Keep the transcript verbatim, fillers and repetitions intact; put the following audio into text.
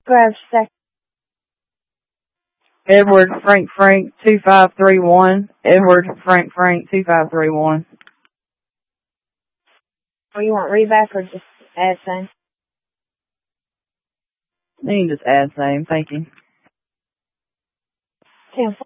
Grab sec. Edward Frank Frank two five three one. Edward Frank Frank two five three one. Or you want reback or just add same? You can just add same, thank you. ten